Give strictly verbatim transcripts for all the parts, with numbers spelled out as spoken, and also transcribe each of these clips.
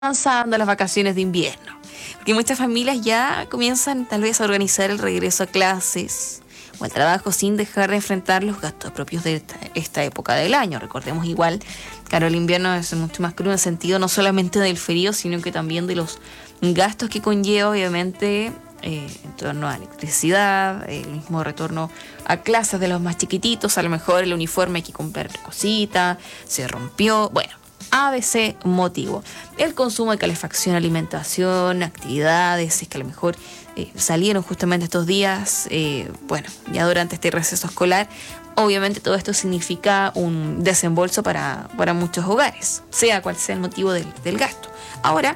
avanzando las vacaciones de invierno, porque muchas familias ya comienzan tal vez a organizar el regreso a clases o al trabajo sin dejar de enfrentar los gastos propios de esta, esta época del año. Recordemos igual, claro, el invierno es mucho más crudo en el sentido no solamente del frío, sino que también de los gastos que conlleva, obviamente, eh, en torno a electricidad, el mismo retorno a clases de los más chiquititos, a lo mejor el uniforme hay que comprar cosita, se rompió, bueno. A B C motivo. El consumo de calefacción, alimentación, actividades, es que a lo mejor eh, salieron justamente estos días, eh, bueno, ya durante este receso escolar, obviamente todo esto significa un desembolso para, para muchos hogares, sea cual sea el motivo del, del gasto. Ahora,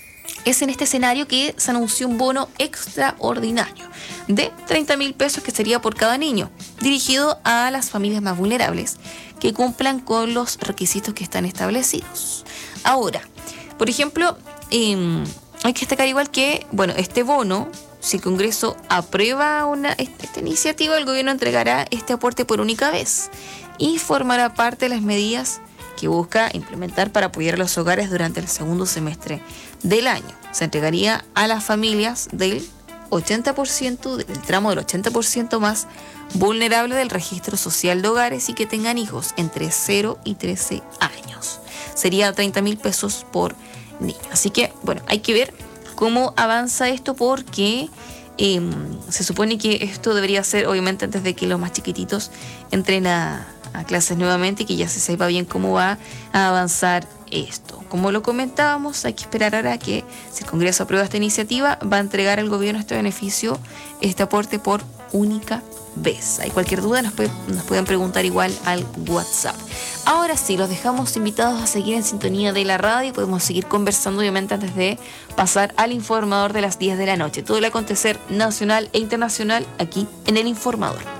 es en este escenario que se anunció un bono extraordinario de treinta mil pesos que sería por cada niño, dirigido a las familias más vulnerables que cumplan con los requisitos que están establecidos. Ahora, por ejemplo, eh, hay que destacar igual que, bueno, este bono, si el Congreso aprueba una, esta iniciativa, el gobierno entregará este aporte por única vez y formará parte de las medidas que busca implementar para apoyar a los hogares durante el segundo semestre del año. Se entregaría a las familias del ochenta por ciento, del tramo del ochenta por ciento más vulnerable del registro social de hogares y que tengan hijos entre cero y trece años. Sería treinta mil pesos por niño. Así que, bueno, hay que ver cómo avanza esto porque eh, se supone que esto debería ser, obviamente, antes de que los más chiquititos entren a, a clases nuevamente y que ya se sepa bien cómo va a avanzar esto. Como lo comentábamos, hay que esperar ahora que si el Congreso aprueba esta iniciativa, va a entregar al gobierno este beneficio, este aporte por única vez. Hay cualquier duda, nos, puede, nos pueden preguntar igual al WhatsApp. Ahora sí, los dejamos invitados a seguir en sintonía de la radio y podemos seguir conversando, obviamente, antes de pasar al informador de las diez de la noche. Todo el acontecer nacional e internacional aquí en El Informador.